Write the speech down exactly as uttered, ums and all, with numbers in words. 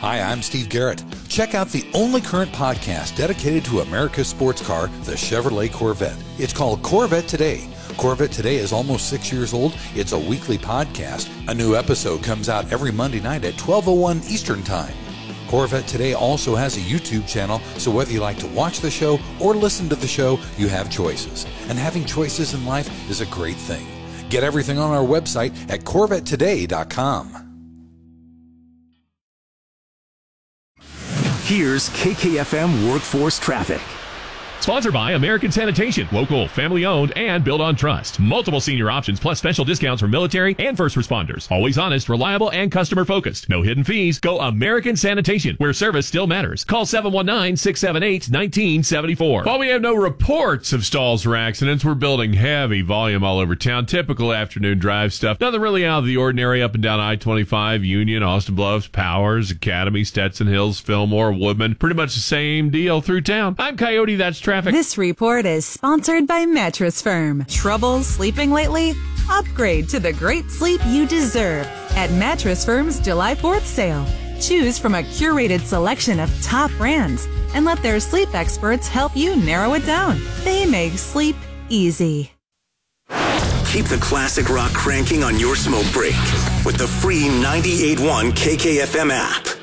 Hi, I'm Steve Garrett. Check out the only current podcast dedicated to America's sports car, the Chevrolet Corvette. It's called Corvette Today. Corvette Today is almost six years old. It's a weekly podcast. A new episode comes out every Monday night at twelve oh one Eastern Time. Corvette Today also has a YouTube channel, so whether you like to watch the show or listen to the show, you have choices. And having choices in life is a great thing. Get everything on our website at corvette today dot com. Here's K K F M Workforce Traffic. Sponsored by American Sanitation, local, family-owned, and built on trust. Multiple senior options plus special discounts for military and first responders. Always honest, reliable, and customer-focused. No hidden fees. Go American Sanitation, where service still matters. Call seven one nine, six seven eight, one nine seven four. While we have no reports of stalls or accidents, we're building heavy volume all over town. Typical afternoon drive stuff. Nothing really out of the ordinary up and down I twenty-five, Union, Austin Bluffs, Powers, Academy, Stetson Hills, Fillmore, Woodman. Pretty much the same deal through town. I'm Coyote, that's traffic. This report is sponsored by Mattress Firm. Trouble sleeping lately? Upgrade to the great sleep you deserve at Mattress Firm's July fourth sale. Choose from a curated selection of top brands and let their sleep experts help you narrow it down. They make sleep easy. Keep the classic rock cranking on your smoke break with the free ninety-eight point one K K F M app.